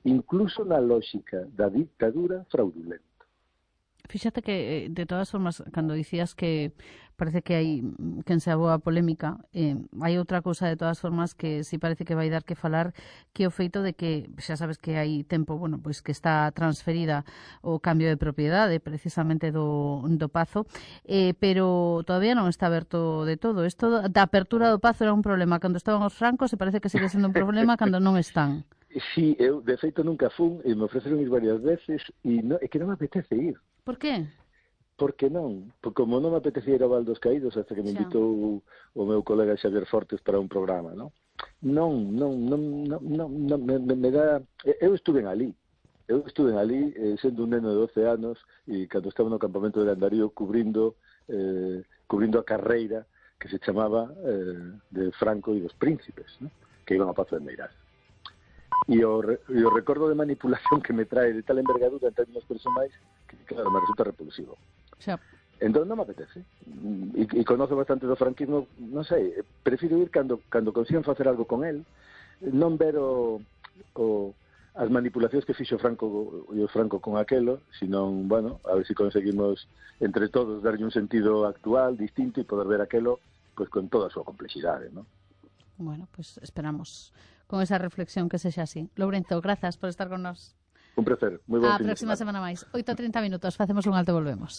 incluso na lógica da dictadura fraudulenta. Fíxate que, de todas formas, cando dicías que parece que hai quen se aboa a polémica, hai outra cousa de todas formas que si parece que vai dar que falar, que o feito de que, xa sabes que hai tempo, bueno, pois que está transferida o cambio de propiedade precisamente do Pazo, pero todavía non está aberto de todo. Isto da apertura do Pazo era un problema cando estaban os francos e parece que sigue sendo un problema cando non están. Sí, eu de feito nunca fun e me ofreceron ir varias veces e é que non me apetece ir. Por qué? Porque non? Porque como non me apetecía ir a Val dos Caídos hasta que me invitou o meu colega Xavier Fortes para un programa, non? Non, me dá... Eu estuve ali sendo un neno de 12 anos e cando estaba no campamento de Gandarío cubrindo a carreira que se chamaba de Franco e dos Príncipes, ¿no? Que iban a Pazo de Meirás. E o recordo de manipulación que me trae de tal envergadura en términos personais que, claro, me resulta repulsivo. Xa. Entón non me apetece. E conozo bastante do franquismo, non sei, prefiro ir cando consigan facer algo con él, non ver as manipulacións que fixo Franco e o Franco con aquelo, senón, bueno, a ver se conseguimos entre todos darlle un sentido actual, distinto, e poder ver aquelo pues, con toda a súa complexidade, non? Bueno, pues esperamos con esa reflexión que sexa así. Lourenzo, grazas por estar con nós. Un placer, moi bon A fin de próxima semana máis. 8:30 minutos, facemos un alto e volvemos.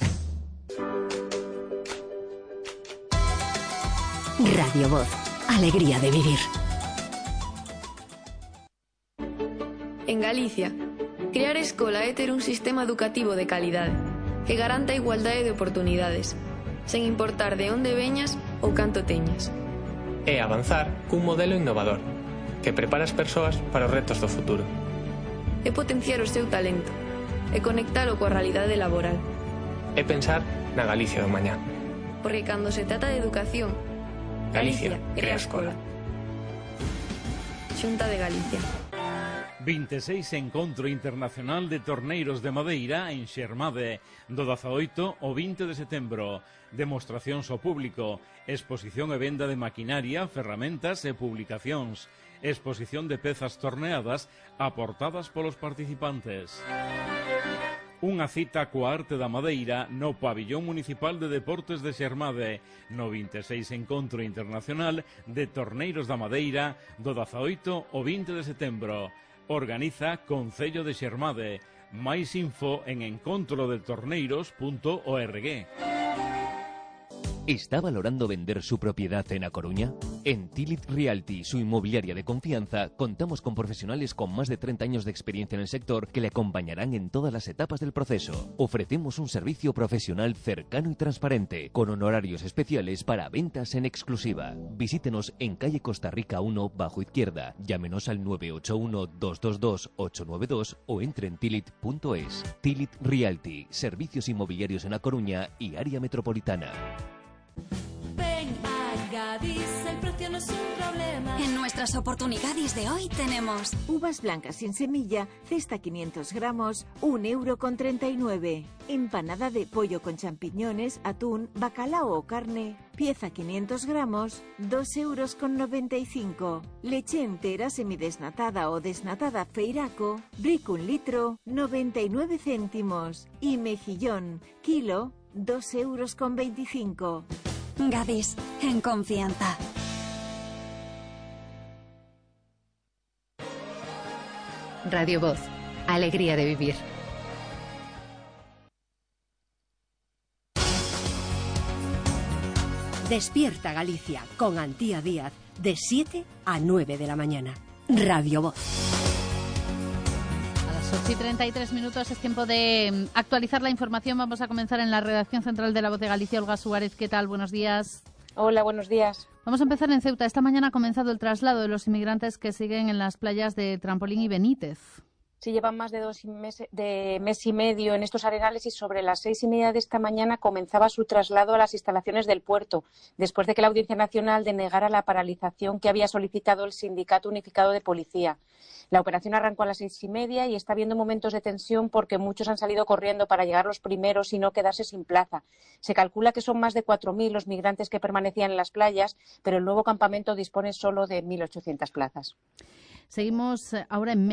Radio Voz, alegría de vivir. En Galicia, crear escola é ter un sistema educativo de calidade que garanta a igualdade de oportunidades, sen importar de onde veñas ou canto teñas. É avanzar cun modelo innovador que prepara as persoas para os retos do futuro. É potenciar o seu talento e conectalo coa realidade laboral. É pensar na Galicia do mañá. Porque cando se trata de educación, Galicia crea escola. Xunta de Galicia. 26 Encontro Internacional de Torneiros de Madeira en Xermade, do 18 ao 20 de setembro. Demostracións ao público, exposición e venda de maquinaria, ferramentas e publicacións, exposición de pezas torneadas aportadas polos participantes. Unha cita coa arte da madeira no Pabillón Municipal de Deportes de Xermade, no 26 Encontro Internacional de Torneiros da Madeira, do 18 ao 20 de setembro. Organiza Concello de Xermade. Máis info en encontrodetorneiros.org. ¿Está valorando vender su propiedad en A Coruña? En Tilit Realty, su inmobiliaria de confianza, contamos con profesionales con más de 30 años de experiencia en el sector que le acompañarán en todas las etapas del proceso. Ofrecemos un servicio profesional cercano y transparente, con honorarios especiales para ventas en exclusiva. Visítenos en calle Costa Rica 1, bajo izquierda. Llámenos al 981-222-892 o entre en tilit.es. Tilit Realty, servicios inmobiliarios en A Coruña y área metropolitana. Ven a Gadis, el precio no es un problema. En nuestras oportunidades de hoy tenemos uvas blancas sin semilla, cesta 500 gramos, 1,39 €. Empanada de pollo con champiñones, atún, bacalao o carne, pieza 500 gramos, 2,95 €. Leche entera semidesnatada o desnatada Feiraco, brick 1 litro, 99 céntimos. Y mejillón, kilo, 2,25 €. Gadis, en confianza. Radio Voz, alegría de vivir. Despierta Galicia con Antía Díaz de 7 a 9 de la mañana. Radio Voz. 8:33 minutos, es tiempo de actualizar la información. Vamos a comenzar en la redacción central de La Voz de Galicia. Olga Suárez, ¿qué tal? Buenos días. Hola, buenos días. Vamos a empezar en Ceuta. Esta mañana ha comenzado el traslado de los inmigrantes que siguen en las playas de Trampolín y Benítez. Sí, llevan más de mes y medio en estos arenales y sobre las 6:30 de esta mañana comenzaba su traslado a las instalaciones del puerto, después de que la Audiencia Nacional denegara la paralización que había solicitado el Sindicato Unificado de Policía. La operación arrancó a las 6:30 y está habiendo momentos de tensión porque muchos han salido corriendo para llegar los primeros y no quedarse sin plaza. Se calcula que son más de 4.000 los migrantes que permanecían en las playas, pero el nuevo campamento dispone solo de 1.800 plazas. Seguimos ahora en